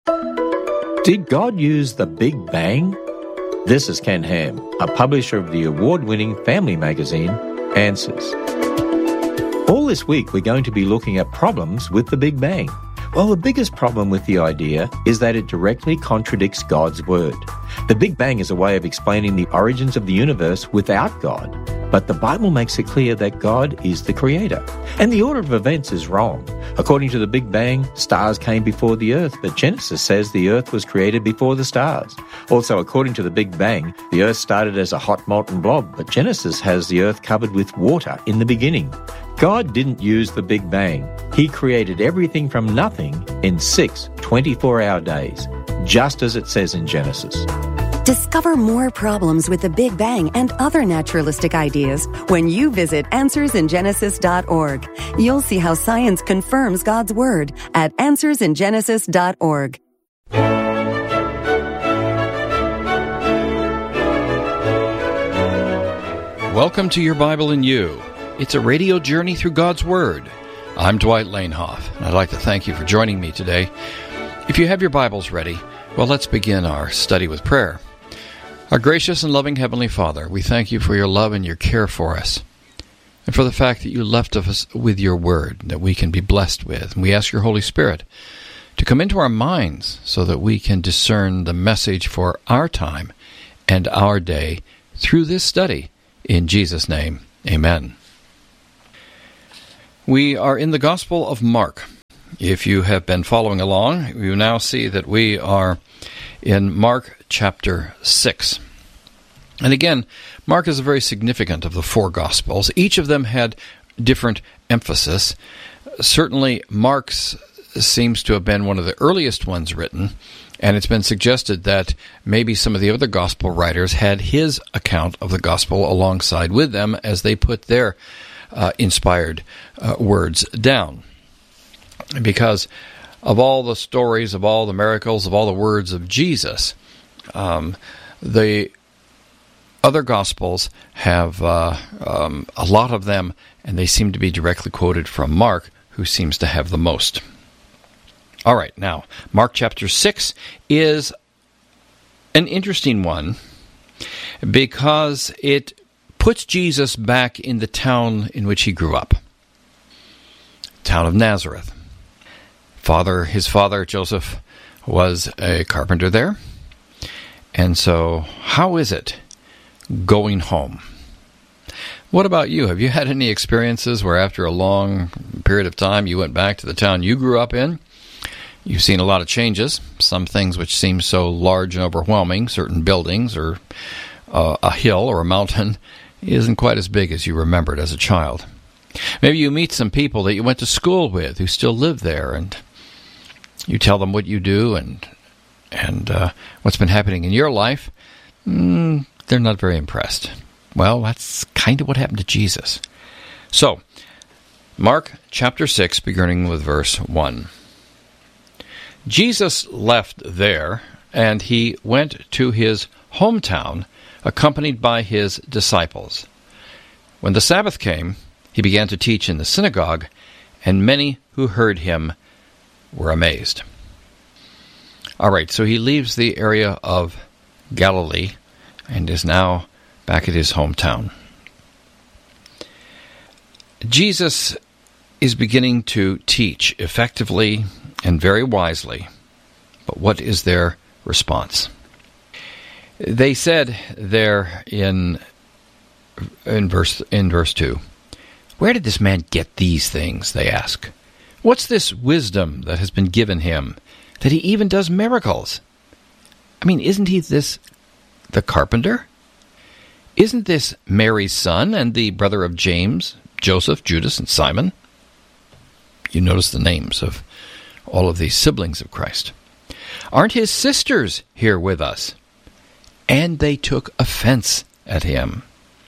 Did God use the Big Bang? This is Ken Ham, a publisher of the award-winning family magazine, Answers. All this week we're going to be looking at problems with the Big Bang. Well, the biggest problem with the idea is that it directly contradicts God's Word. The Big Bang is a way of explaining the origins of the universe without God, but the Bible makes it clear that God is the Creator. And the order of events is wrong. According to the Big Bang, stars came before the Earth, but Genesis says the Earth was created before the stars. Also, according to the Big Bang, the Earth started as a hot molten blob, but Genesis has the Earth covered with water in the beginning. God didn't use the Big Bang. He created everything from nothing in 6 24-hour days, just as it says in Genesis. Discover more problems with the Big Bang and other naturalistic ideas when you visit AnswersInGenesis.org. You'll see how science confirms God's Word at AnswersInGenesis.org. Welcome to Your Bible in You. It's a radio journey through God's Word. I'm Dwight Lanehoff, and I'd like to thank you for joining me today. If you have your Bibles ready, well, let's begin our study with prayer. Our gracious and loving Heavenly Father, we thank you for your love and your care for us, and for the fact that you left us with your Word that we can be blessed with. And we ask your Holy Spirit to come into our minds so that we can discern the message for our time and our day through this study. In Jesus' name, amen. We are in the Gospel of Mark. If you have been following along, you now see that we are in Mark chapter 6. And again, Mark is very significant of the four Gospels. Each of them had different emphasis. Certainly, Mark's seems to have been one of the earliest ones written, and it's been suggested that maybe some of the other Gospel writers had his account of the Gospel alongside with them as they put their inspired words down. Because of all the stories, of all the miracles, of all the words of Jesus, the other Gospels have a lot of them, and they seem to be directly quoted from Mark, who seems to have the most. All right, now, Mark chapter 6 is an interesting one because it puts Jesus back in the town in which he grew up, town of Nazareth. His father, Joseph, was a carpenter there. And so, how is it going home? What about you? Have you had any experiences where after a long period of time you went back to the town you grew up in? You've seen a lot of changes, some things which seem so large and overwhelming, certain buildings or a hill or a mountain isn't quite as big as you remembered as a child. Maybe you meet some people that you went to school with who still live there, and you tell them what you do and what's been happening in your life. They're not very impressed. Well, that's kind of what happened to Jesus. So, Mark chapter 6, beginning with verse 1. Jesus left there, and he went to his hometown, accompanied by his disciples. When the Sabbath came, he began to teach in the synagogue, and many who heard him were amazed. All right, so he leaves the area of Galilee and is now back at his hometown. Jesus is beginning to teach effectively and very wisely, but what is their response? They said there in verse 2, "Where did this man get these things?" they ask. "What's this wisdom that has been given him, that he even does miracles? I mean, isn't he this the carpenter? Isn't this Mary's son and the brother of James, Joseph, Judas, and Simon?" You notice the names of all of these siblings of Christ. "Aren't his sisters here with us?" And they took offense at him.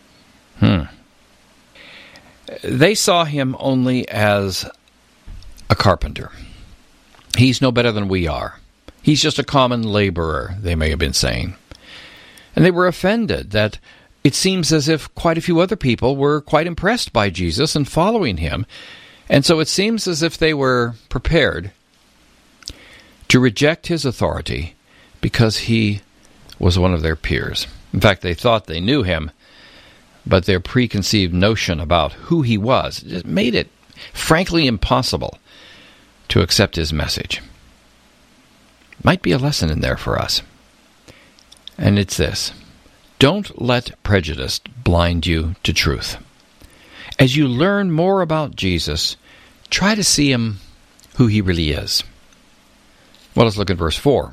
They saw him only as a carpenter. He's no better than we are. He's just a common laborer, they may have been saying. And they were offended that it seems as if quite a few other people were quite impressed by Jesus and following him. And so it seems as if they were prepared to reject his authority because he was one of their peers. In fact, they thought they knew him, but their preconceived notion about who he was just made it frankly impossible to accept his message. Might be a lesson in there for us. And it's this: don't let prejudice blind you to truth. As you learn more about Jesus, try to see him who he really is. Well, let's look at verse 4.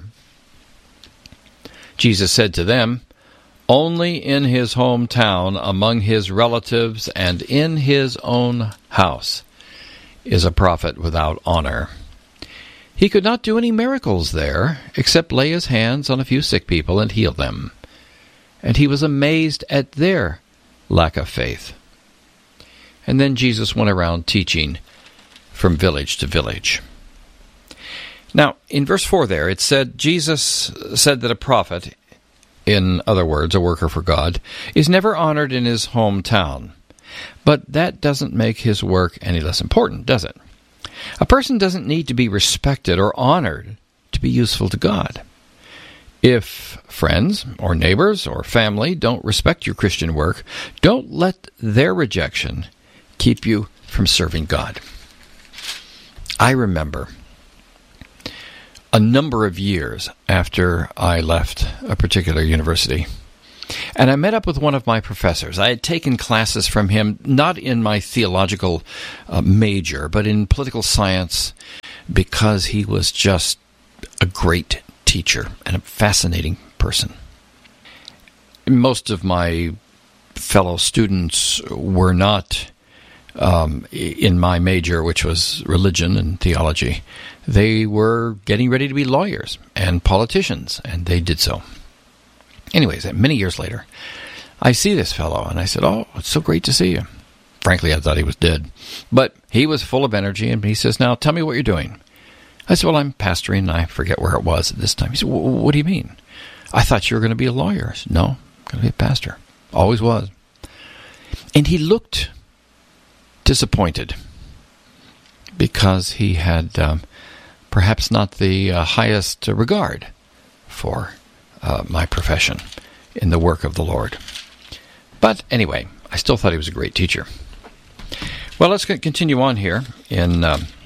Jesus said to them, "Only in his hometown, among his relatives, and in his own house is a prophet without honor." He could not do any miracles there, except lay his hands on a few sick people and heal them. And he was amazed at their lack of faith. And then Jesus went around teaching from village to village. Now, in verse 4 there, it said, Jesus said that a prophet, in other words, a worker for God, is never honored in his hometown. But that doesn't make his work any less important, does it? A person doesn't need to be respected or honored to be useful to God. If friends or neighbors or family don't respect your Christian work, don't let their rejection keep you from serving God. I remember a number of years after I left a particular university, and I met up with one of my professors. I had taken classes from him, not in my theological major, but in political science, because he was just a great teacher and a fascinating person. Most of my fellow students were not in my major, which was religion and theology. They were getting ready to be lawyers and politicians, and they did so. Anyways, many years later, I see this fellow, and I said, "Oh, it's so great to see you." Frankly, I thought he was dead. But he was full of energy, and he says, "Now, tell me what you're doing." I said, "Well, I'm pastoring," and I forget where it was at this time. He said, "What do you mean? I thought you were going to be a lawyer." I said, "No, I'm going to be a pastor." Always was. And he looked disappointed because he had perhaps not the highest regard for my profession in the work of the Lord. But anyway, I still thought he was a great teacher. Well, let's continue on here in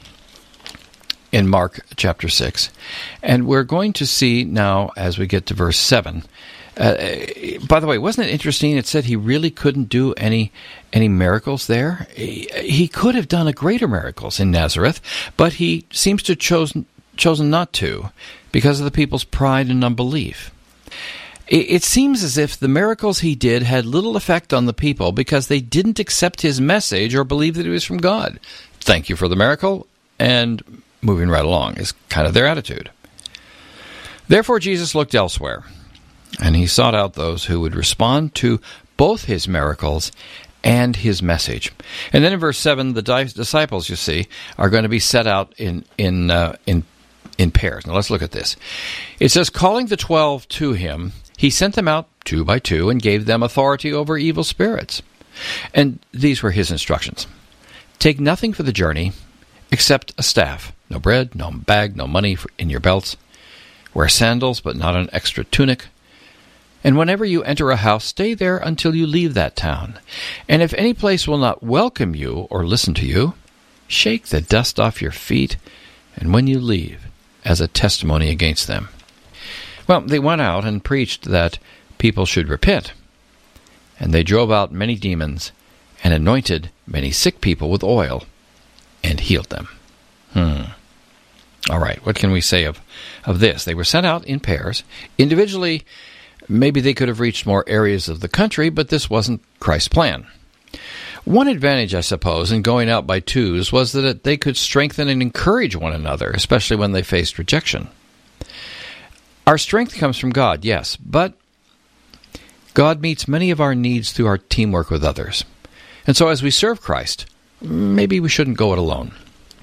Mark chapter 6. And we're going to see now, as we get to verse 7. By the way, wasn't it interesting? It said he really couldn't do any miracles there. He could have done a greater miracles in Nazareth, but he seems to have chosen not to because of the people's pride and unbelief. It seems as if the miracles he did had little effect on the people because they didn't accept his message or believe that he was from God. Thank you for the miracle, and moving right along is kind of their attitude. Therefore, Jesus looked elsewhere, and he sought out those who would respond to both his miracles and his message. And then in verse 7, the disciples, you see, are going to be set out in pairs. Now let's look at this. It says, calling the 12 to him, he sent them out 2 by 2 and gave them authority over evil spirits. And these were his instructions. Take nothing for the journey except a staff. No bread, no bag, no money in your belts. Wear sandals, but not an extra tunic. And whenever you enter a house, stay there until you leave that town. And if any place will not welcome you or listen to you, shake the dust off your feet, and when you leave, as a testimony against them. Well, they went out and preached that people should repent. And they drove out many demons and anointed many sick people with oil and healed them. All right, what can we say of this? They were sent out in pairs. Individually, maybe they could have reached more areas of the country, but this wasn't Christ's plan. One advantage, I suppose, in going out by twos was that they could strengthen and encourage one another, especially when they faced rejection. Our strength comes from God, yes, but God meets many of our needs through our teamwork with others. And so as we serve Christ, maybe we shouldn't go it alone.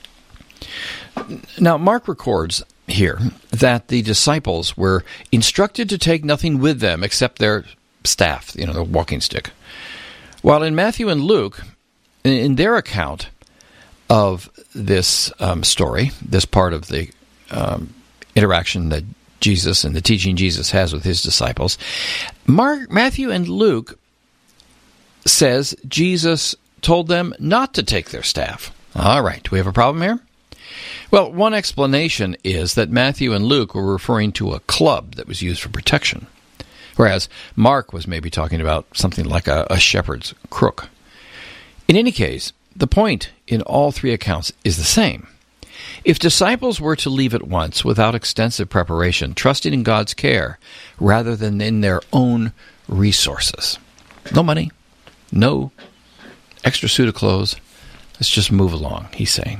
Now, Mark records here that the disciples were instructed to take nothing with them except their staff, their walking stick. While in Matthew and Luke, in their account of this story, this part of the interaction that Jesus and the teaching Jesus has with his disciples. Matthew and Luke says Jesus told them not to take their staff. All right, do we have a problem here? Well, one explanation is that Matthew and Luke were referring to a club that was used for protection, whereas Mark was maybe talking about something like a shepherd's crook. In any case, the point in all three accounts is the same. If disciples were to leave at once without extensive preparation, trusting in God's care rather than in their own resources, no money, no extra suit of clothes, let's just move along, he's saying.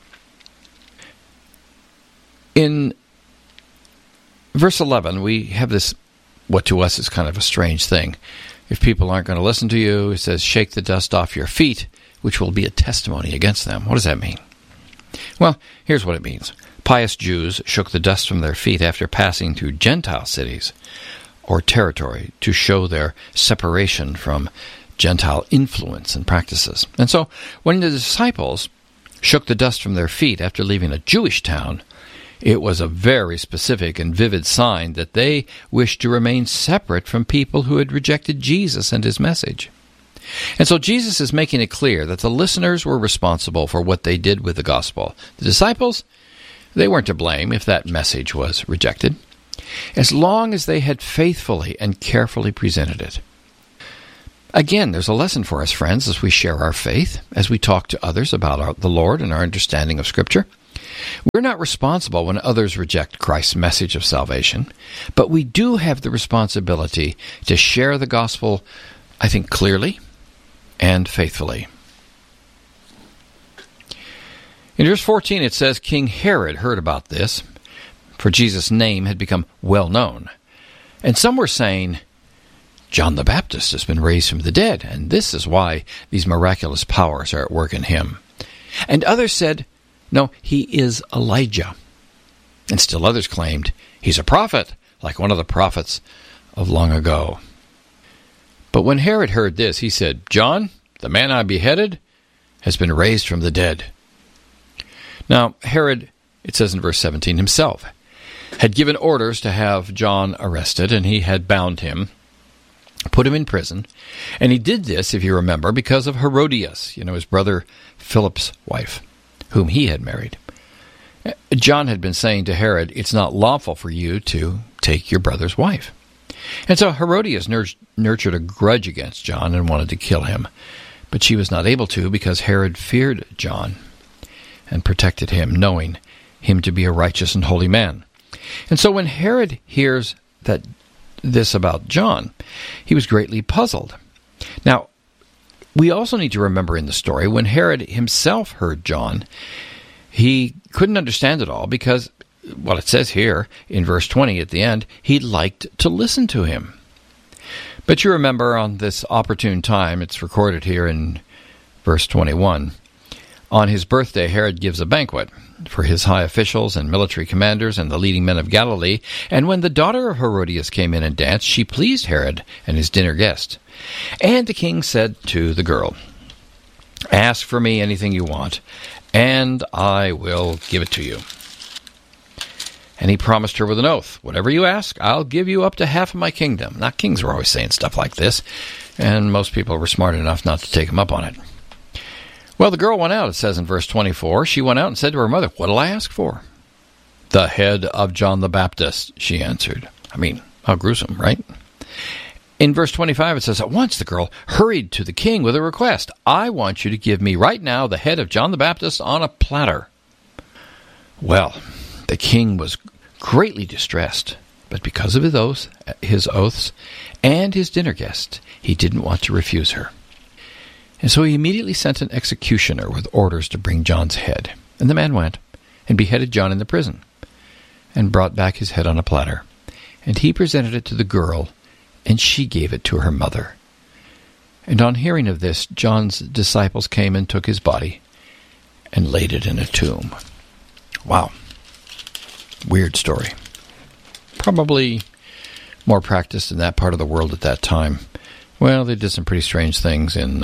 In verse 11, we have this, what to us is kind of a strange thing. If people aren't going to listen to you, it says, shake the dust off your feet, which will be a testimony against them. What does that mean? Well, here's what it means. Pious Jews shook the dust from their feet after passing through Gentile cities or territory to show their separation from Gentile influence and practices. And so when the disciples shook the dust from their feet after leaving a Jewish town, it was a very specific and vivid sign that they wished to remain separate from people who had rejected Jesus and his message. And so Jesus is making it clear that the listeners were responsible for what they did with the gospel. The disciples, they weren't to blame if that message was rejected, as long as they had faithfully and carefully presented it. Again, there's a lesson for us, friends, as we share our faith, as we talk to others about the Lord and our understanding of Scripture. We're not responsible when others reject Christ's message of salvation, but we do have the responsibility to share the gospel, I think, clearly and faithfully. In verse 14 it says, King Herod heard about this, for Jesus' name had become well known. And some were saying, John the Baptist has been raised from the dead, and this is why these miraculous powers are at work in him. And others said, no, he is Elijah. And still others claimed, he's a prophet, like one of the prophets of long ago. But when Herod heard this, he said, John, the man I beheaded, has been raised from the dead. Now, Herod, it says in verse 17, himself had given orders to have John arrested, and he had bound him, put him in prison. And he did this, if you remember, because of Herodias, his brother Philip's wife, whom he had married. John had been saying to Herod, it's not lawful for you to take your brother's wife. And so Herodias nurtured a grudge against John and wanted to kill him. But she was not able to because Herod feared John and protected him, knowing him to be a righteous and holy man. And so when Herod hears this about John, he was greatly puzzled. Now, we also need to remember in the story, when Herod himself heard John, he couldn't understand it all because, well, it says here in verse 20 at the end, he liked to listen to him. But you remember on this opportune time, it's recorded here in verse 21, on his birthday, Herod gives a banquet for his high officials and military commanders and the leading men of Galilee. And when the daughter of Herodias came in and danced, she pleased Herod and his dinner guest. And the king said to the girl, ask for me anything you want, and I will give it to you. And he promised her with an oath, whatever you ask, I'll give you up to half of my kingdom. Now, kings were always saying stuff like this, and most people were smart enough not to take him up on it. Well, the girl went out, it says in verse 24. She went out and said to her mother, what'll I ask for? The head of John the Baptist, she answered. I mean, how gruesome, right? In verse 25, it says, at once the girl hurried to the king with a request. I want you to give me right now the head of John the Baptist on a platter. Well, the king was greatly distressed, but because of his oaths, and his dinner guest, he didn't want to refuse her. And so he immediately sent an executioner with orders to bring John's head. And the man went and beheaded John in the prison and brought back his head on a platter. And he presented it to the girl, and she gave it to her mother. And on hearing of this, John's disciples came and took his body and laid it in a tomb. Wow. Weird story. Probably more practiced in that part of the world at that time. Well, they did some pretty strange things in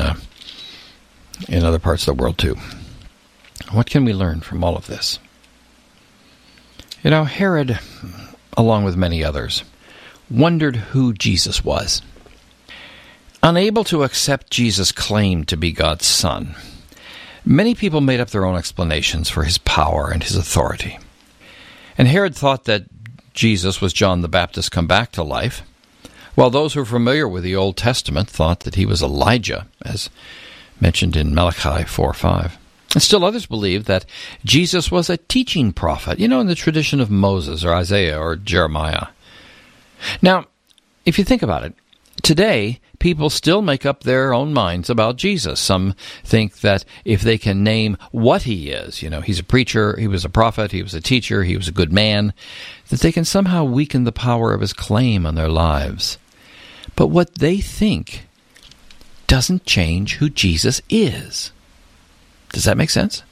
other parts of the world too. What can we learn from all of this? Herod, along with many others, wondered who Jesus was. Unable to accept Jesus' claim to be God's son, many people made up their own explanations for his power and his authority. And Herod thought that Jesus was John the Baptist come back to life, while those who are familiar with the Old Testament thought that he was Elijah, as mentioned in Malachi 4:5. And still others believed that Jesus was a teaching prophet, in the tradition of Moses or Isaiah or Jeremiah. Now, if you think about it, today people still make up their own minds about Jesus. Some think that if they can name what he is, he's a preacher, he was a prophet, he was a teacher, he was a good man, that they can somehow weaken the power of his claim on their lives. But what they think doesn't change who Jesus is. Does that make sense?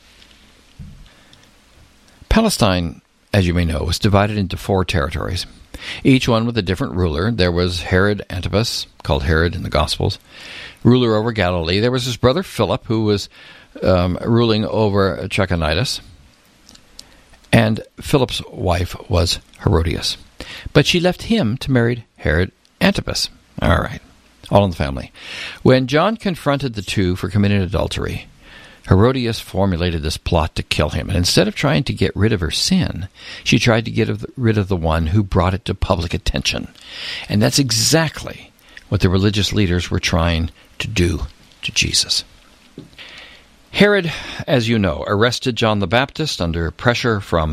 Palestine, as you may know, was divided into 4 territories, each one with a different ruler. There was Herod Antipas, called Herod in the Gospels, ruler over Galilee. There was his brother Philip, who was ruling over Trachonitis. And Philip's wife was Herodias. But she left him to marry Herod Antipas. All right, all in the family. When John confronted the two for committing adultery, Herodias formulated this plot to kill him, and instead of trying to get rid of her sin, she tried to get rid of the one who brought it to public attention. And that's exactly what the religious leaders were trying to do to Jesus. Herod, as you know, arrested John the Baptist under pressure from